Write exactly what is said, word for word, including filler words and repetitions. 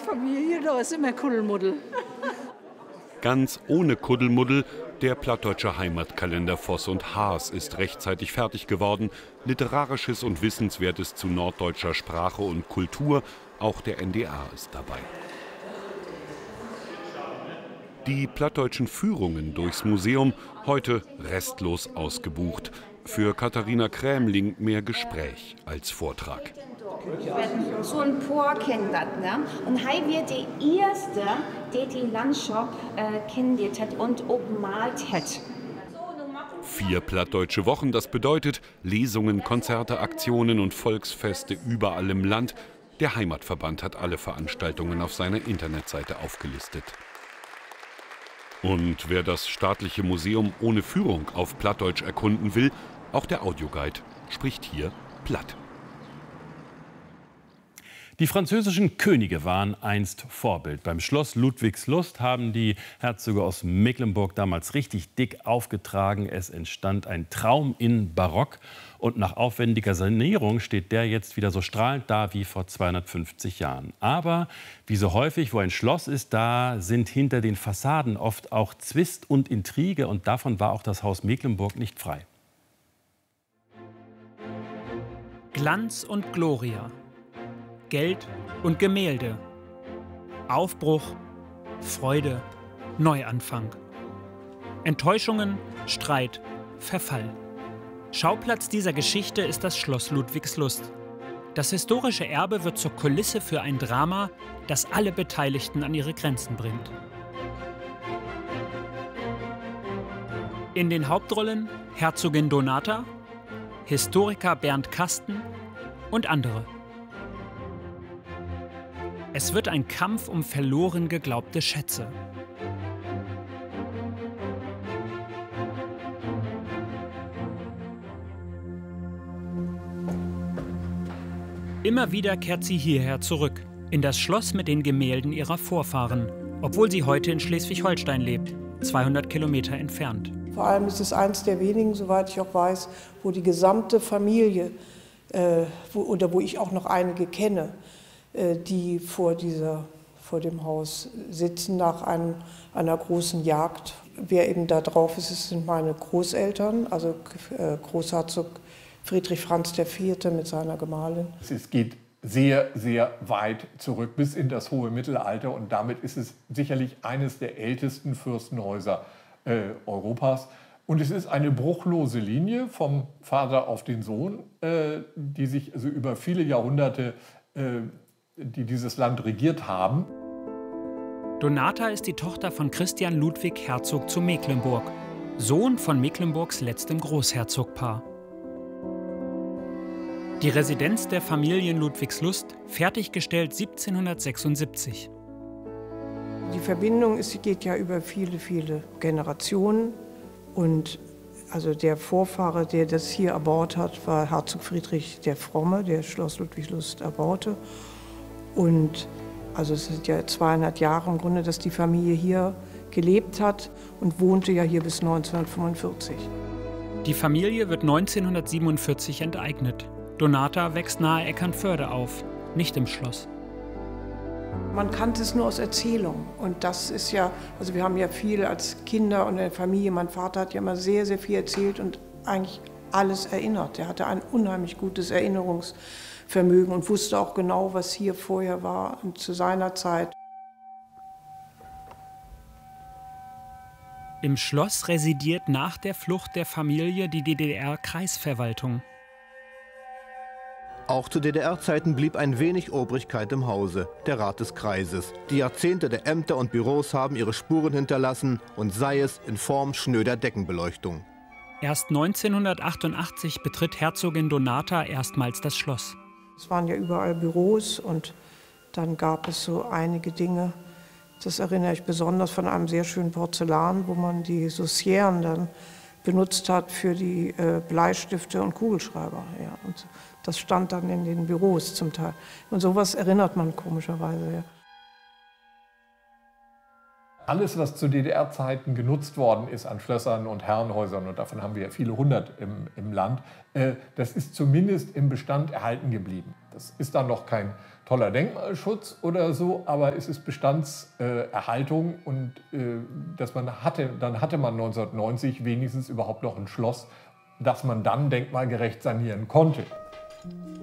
Familie, da ist immer Kuddelmuddel. Ganz ohne Kuddelmuddel, der plattdeutsche Heimatkalender Voss und Haas ist rechtzeitig fertig geworden. Literarisches und Wissenswertes zu norddeutscher Sprache und Kultur, auch der N D R ist dabei. Die plattdeutschen Führungen durchs Museum heute restlos ausgebucht. Für Katharina Krämling mehr Gespräch als Vortrag. So ein paar kennt das, ne? Und hij wird der erste, der die Landschaft äh, kennengelernt hat und auch gemalt hat. Vier plattdeutsche Wochen, das bedeutet Lesungen, Konzerte, Aktionen und Volksfeste überall im Land. Der Heimatverband hat alle Veranstaltungen auf seiner Internetseite aufgelistet. Und wer das staatliche Museum ohne Führung auf Plattdeutsch erkunden will, auch der Audioguide spricht hier platt. Die französischen Könige waren einst Vorbild. Beim Schloss Ludwigslust haben die Herzöge aus Mecklenburg damals richtig dick aufgetragen. Es entstand ein Traum in Barock. Und nach aufwendiger Sanierung steht der jetzt wieder so strahlend da wie vor zweihundertfünfzig Jahren. Aber wie so häufig, wo ein Schloss ist, da sind hinter den Fassaden oft auch Zwist und Intrige. Und davon war auch das Haus Mecklenburg nicht frei. Glanz und Gloria. Geld und Gemälde, Aufbruch, Freude, Neuanfang, Enttäuschungen, Streit, Verfall. Schauplatz dieser Geschichte ist das Schloss Ludwigslust. Das historische Erbe wird zur Kulisse für ein Drama, das alle Beteiligten an ihre Grenzen bringt. In den Hauptrollen Herzogin Donata, Historiker Bernd Kasten und andere. Es wird ein Kampf um verloren geglaubte Schätze. Immer wieder kehrt sie hierher zurück, in das Schloss mit den Gemälden ihrer Vorfahren, obwohl sie heute in Schleswig-Holstein lebt, zweihundert Kilometer entfernt. Vor allem ist es eines der wenigen, soweit ich auch weiß, wo die gesamte Familie, äh, wo, oder wo ich auch noch einige kenne, die vor, dieser, vor dem Haus sitzen nach einem, einer großen Jagd. Wer eben da drauf ist, das sind meine Großeltern, also Großherzog Friedrich Franz der Vierte mit seiner Gemahlin. Es geht sehr, sehr weit zurück bis in das hohe Mittelalter und damit ist es sicherlich eines der ältesten Fürstenhäuser äh, Europas. Und es ist eine bruchlose Linie vom Vater auf den Sohn, äh, die sich also über viele Jahrhunderte äh, die dieses Land regiert haben. Donata ist die Tochter von Christian Ludwig Herzog zu Mecklenburg, Sohn von Mecklenburgs letztem Großherzogpaar. Die Residenz der Familien Ludwigslust, fertiggestellt siebzehnhundertsechsundsiebzig. Die Verbindung ist, geht ja über viele, viele Generationen. Und also der Vorfahre, der das hier erbaut hat, war Herzog Friedrich der Fromme, der Schloss Ludwigslust erbaute. Und also es sind ja zweihundert Jahre im Grunde, dass die Familie hier gelebt hat und wohnte ja hier bis neunzehnhundertfünfundvierzig. Die Familie wird neunzehnhundertsiebenundvierzig enteignet. Donata wächst nahe Eckernförde auf, nicht im Schloss. Man kannte es nur aus Erzählungen. Und das ist ja, also wir haben ja viel als Kinder und in der Familie, mein Vater hat ja immer sehr, sehr viel erzählt und eigentlich alles erinnert. Er hatte ein unheimlich gutes Erinnerungsvermögen und wusste auch genau, was hier vorher war und zu seiner Zeit. Im Schloss residiert nach der Flucht der Familie die D D R-Kreisverwaltung. Auch zu D D R-Zeiten blieb ein wenig Obrigkeit im Hause, der Rat des Kreises. Die Jahrzehnte der Ämter und Büros haben ihre Spuren hinterlassen und sei es in Form schnöder Deckenbeleuchtung. Erst neunzehnhundertachtundachtzig betritt Herzogin Donata erstmals das Schloss. Es waren ja überall Büros und dann gab es so einige Dinge, das erinnere ich besonders von einem sehr schönen Porzellan, wo man die Saucieren dann benutzt hat für die äh, Bleistifte und Kugelschreiber. Ja. Und das stand dann in den Büros zum Teil. Und sowas erinnert man komischerweise. Ja. Alles, was zu D D R-Zeiten genutzt worden ist an Schlössern und Herrenhäusern, und davon haben wir ja viele hundert im, im Land, äh, das ist zumindest im Bestand erhalten geblieben. Das ist dann noch kein toller Denkmalschutz oder so, aber es ist Bestandserhaltung äh, und äh, dass man hatte, dann hatte man neunzehnhundertneunzig wenigstens überhaupt noch ein Schloss, das man dann denkmalgerecht sanieren konnte.